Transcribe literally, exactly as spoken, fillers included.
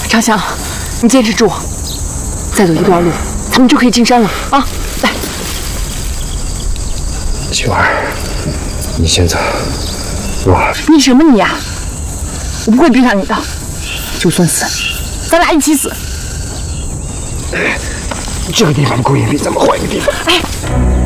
长祥，你坚持住，再走一段路，咱们就可以进山了啊！来， 秀儿，你先走，我…… 你什么你呀、啊？我不会逼上你的，就算死，咱俩一起死。 这个地方不也比咱们换一个地方？ 哎。